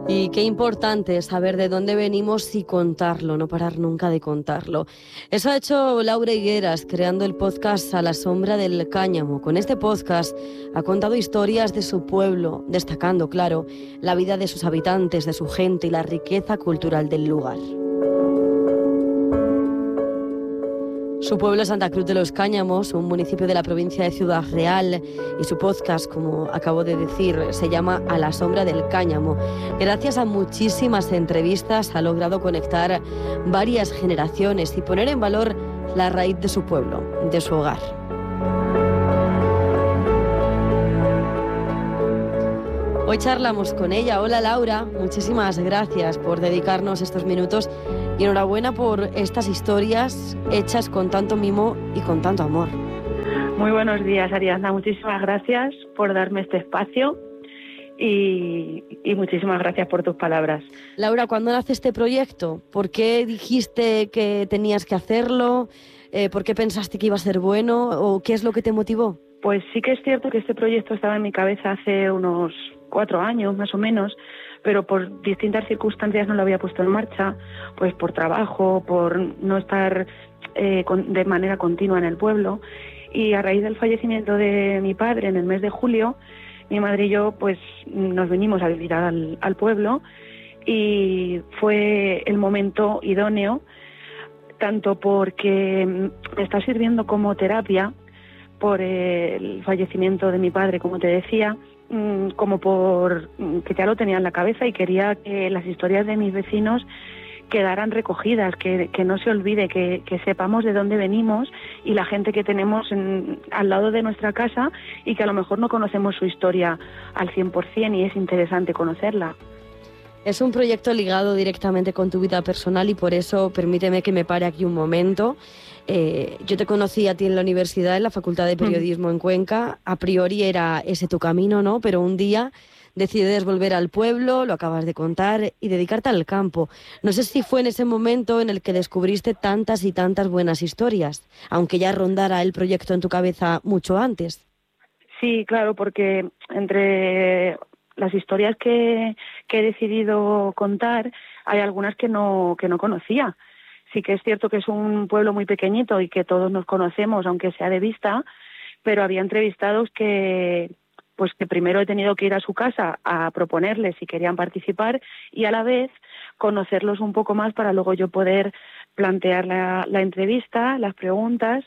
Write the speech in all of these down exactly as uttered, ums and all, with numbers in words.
Y qué importante es saber de dónde venimos y contarlo, no parar nunca de contarlo. Eso ha hecho Laura Higueras, creando el podcast A la sombra del cáñamo. Con este podcast ha contado historias de su pueblo, destacando, claro, la vida de sus habitantes, de su gente y la riqueza cultural del lugar. Su pueblo es Santa Cruz de los Cáñamos, un municipio de la provincia de Ciudad Real, y su podcast, como acabo de decir, se llama A la sombra del cáñamo. Gracias a muchísimas entrevistas ha logrado conectar varias generaciones y poner en valor la raíz de su pueblo, de su hogar. Hoy charlamos con ella. Hola Laura, muchísimas gracias por dedicarnos estos minutos y enhorabuena por estas historias hechas con tanto mimo y con tanto amor. Muy buenos días, Ariadna. Muchísimas gracias por darme este espacio y, y muchísimas gracias por tus palabras. Laura, ¿cuándo nace este proyecto? ¿Por qué dijiste que tenías que hacerlo? Eh, ¿Por qué pensaste que iba a ser bueno? ¿O qué es lo que te motivó? Pues sí que es cierto que este proyecto estaba en mi cabeza hace unos cuatro años más o menos, pero por distintas circunstancias no lo había puesto en marcha, pues por trabajo, por no estar eh, con, de manera continua en el pueblo. Y a raíz del fallecimiento de mi padre en el mes de julio, mi madre y yo pues nos venimos a vivir al, al pueblo y fue el momento idóneo, tanto porque me está sirviendo como terapia por el fallecimiento de mi padre, como te decía, como por que ya lo tenía en la cabeza y quería que las historias de mis vecinos quedaran recogidas, que, que no se olvide, que, que sepamos de dónde venimos y la gente que tenemos en, al lado de nuestra casa y que a lo mejor no conocemos su historia al cien por ciento y es interesante conocerla. Es un proyecto ligado directamente con tu vida personal y por eso permíteme que me pare aquí un momento. Eh, yo te conocí a ti en la universidad, en la Facultad de Periodismo mm. en Cuenca. A priori era ese tu camino, ¿no? Pero un día decides volver al pueblo, lo acabas de contar, y dedicarte al campo. No sé si fue en ese momento en el que descubriste tantas y tantas buenas historias, aunque ya rondara el proyecto en tu cabeza mucho antes. Sí, claro, porque entre las historias que, que he decidido contar hay algunas que no, que no conocía. Sí que es cierto que es un pueblo muy pequeñito y que todos nos conocemos, aunque sea de vista, pero había entrevistados que, pues que primero he tenido que ir a su casa a proponerles si querían participar y a la vez conocerlos un poco más para luego yo poder plantear la, la entrevista, las preguntas,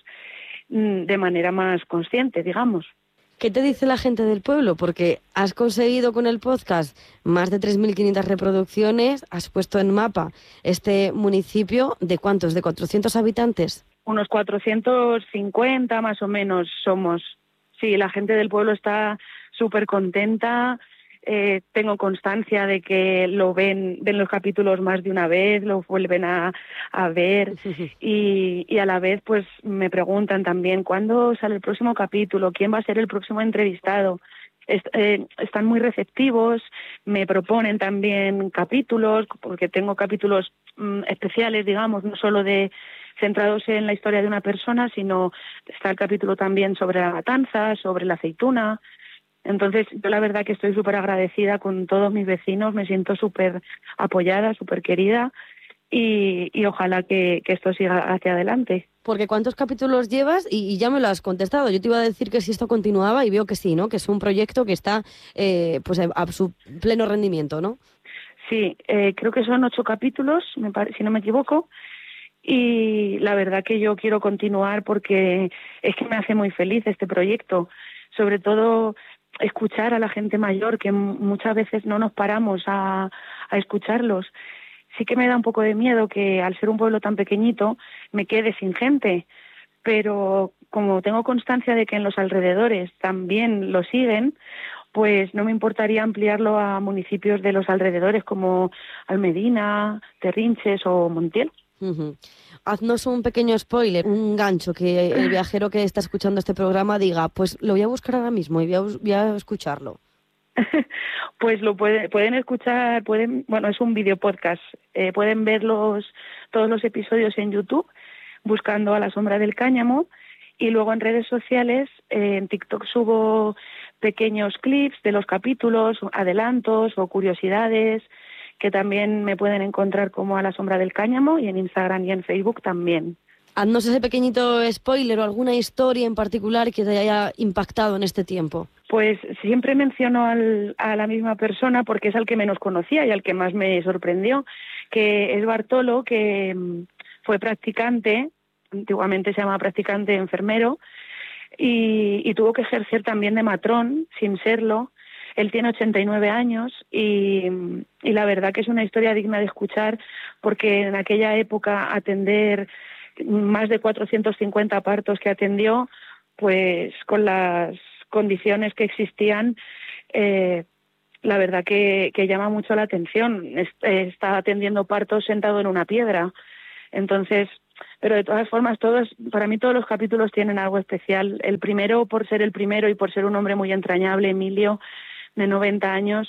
de manera más consciente, digamos. ¿Qué te dice la gente del pueblo? Porque has conseguido con el podcast más de tres mil quinientas reproducciones, has puesto en mapa este municipio, ¿de cuántos? ¿De cuatrocientos habitantes? Unos cuatrocientos cincuenta más o menos somos. Sí, la gente del pueblo está súper contenta. Eh, tengo constancia de que lo ven, ven los capítulos más de una vez, lo vuelven a, a ver y, y a la vez pues me preguntan también cuándo sale el próximo capítulo, quién va a ser el próximo entrevistado. Est- eh, están muy receptivos, me proponen también capítulos, porque tengo capítulos mm, especiales, digamos, no solo de centrados en la historia de una persona, sino está el capítulo también sobre la matanza, sobre la aceituna. Entonces, yo la verdad que estoy súper agradecida con todos mis vecinos, me siento súper apoyada, súper querida y, y ojalá que, que esto siga hacia adelante. Porque ¿cuántos capítulos llevas? Y, y ya me lo has contestado. Yo te iba a decir que si esto continuaba y veo que sí, ¿no? Que es un proyecto que está eh, pues a su pleno rendimiento, ¿no? Sí, eh, creo que son ocho capítulos, me pare, si no me equivoco. Y la verdad que yo quiero continuar porque es que me hace muy feliz este proyecto. Sobre todo escuchar a la gente mayor, que muchas veces no nos paramos a, a escucharlos. Sí que me da un poco de miedo que al ser un pueblo tan pequeñito me quede sin gente, pero como tengo constancia de que en los alrededores también lo siguen, pues no me importaría ampliarlo a municipios de los alrededores como Almedina, Terrinches o Montiel. Uh-huh. Haznos un pequeño spoiler, un gancho, que el viajero que está escuchando este programa diga, pues lo voy a buscar ahora mismo y voy a, voy a escucharlo. Pues lo puede, pueden escuchar, pueden, bueno, es un video podcast, eh, pueden ver los, todos los episodios en YouTube buscando A la sombra del cáñamo y luego en redes sociales, eh, en TikTok subo pequeños clips de los capítulos, adelantos o curiosidades que también me pueden encontrar como A la sombra del cáñamo, y en Instagram y en Facebook también. Haznos ese pequeñito spoiler o alguna historia en particular que te haya impactado en este tiempo. Pues siempre menciono al, a la misma persona porque es al que menos conocía y al que más me sorprendió, que es Bartolo, que fue practicante, antiguamente se llamaba practicante enfermero, y, y tuvo que ejercer también de matrón, sin serlo. Él tiene ochenta y nueve años y, y la verdad que es una historia digna de escuchar, porque en aquella época atender más de cuatrocientos cincuenta partos que atendió, pues con las condiciones que existían, eh, la verdad que, que llama mucho la atención. Está atendiendo partos sentado en una piedra. Entonces, pero de todas formas, todos, para mí todos los capítulos tienen algo especial. El primero por ser el primero y por ser un hombre muy entrañable, Emilio, de noventa años,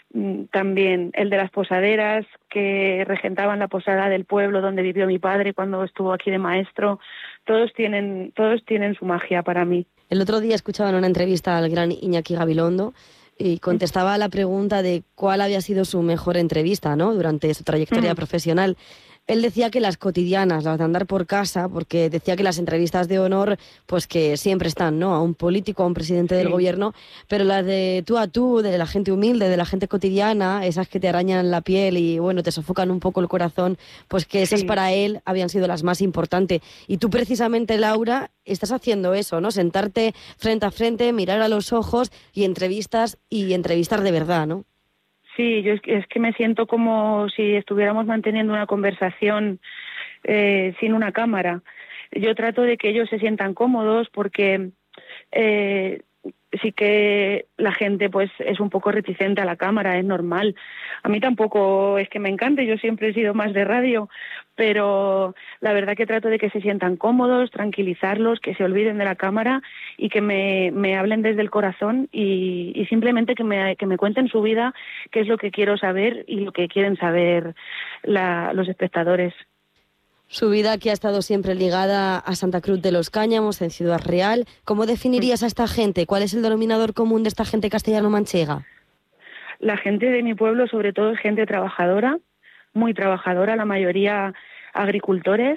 también el de las posaderas, que regentaban la posada del pueblo donde vivió mi padre cuando estuvo aquí de maestro. Todos tienen, todos tienen su magia para mí. El otro día escuchaba en una entrevista al gran Iñaki Gabilondo y contestaba a la pregunta de cuál había sido su mejor entrevista, ¿no?, durante su trayectoria mm. profesional. Él decía que las cotidianas, las de andar por casa, porque decía que las entrevistas de honor, pues que siempre están, ¿no?, a un político, a un presidente del sí. gobierno, pero las de tú a tú, de la gente humilde, de la gente cotidiana, esas que te arañan la piel y, bueno, te sofocan un poco el corazón, pues que esas sí. para él habían sido las más importantes. Y tú precisamente, Laura, estás haciendo eso, ¿no?, sentarte frente a frente, mirar a los ojos y entrevistas, y entrevistar de verdad, ¿no? Sí, yo es que, es que me siento como si estuviéramos manteniendo una conversación eh, sin una cámara. Yo trato de que ellos se sientan cómodos porque eh, sí que la gente pues es un poco reticente a la cámara, es normal. A mí tampoco es que me encante, yo siempre he sido más de radio, pero la verdad que trato de que se sientan cómodos, tranquilizarlos, que se olviden de la cámara y que me, me hablen desde el corazón y, y simplemente que me, que me cuenten su vida, qué es lo que quiero saber y lo que quieren saber la, los espectadores. Su vida que ha estado siempre ligada a Santa Cruz de los Cáñamos, en Ciudad Real. ¿Cómo definirías a esta gente? ¿Cuál es el denominador común de esta gente castellano-manchega? La gente de mi pueblo, sobre todo, es gente trabajadora, muy trabajadora, la mayoría agricultores,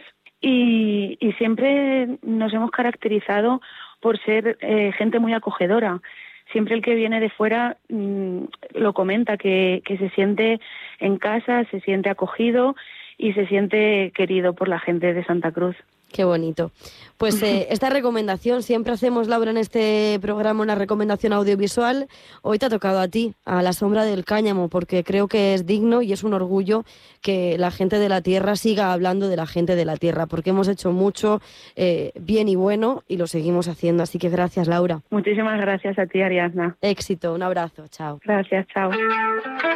y, y siempre nos hemos caracterizado por ser eh, gente muy acogedora. Siempre el que viene de fuera mmm, lo comenta, que, que se siente en casa, se siente acogido y se siente querido por la gente de Santa Cruz. Qué bonito. Pues eh, esta recomendación, siempre hacemos, Laura, en este programa una recomendación audiovisual. Hoy te ha tocado a ti, A la sombra del cáñamo, porque creo que es digno y es un orgullo que la gente de la tierra siga hablando de la gente de la tierra, porque hemos hecho mucho eh, bien y bueno y lo seguimos haciendo. Así que gracias, Laura. Muchísimas gracias a ti, Ariadna. Éxito, un abrazo, chao. Gracias, chao.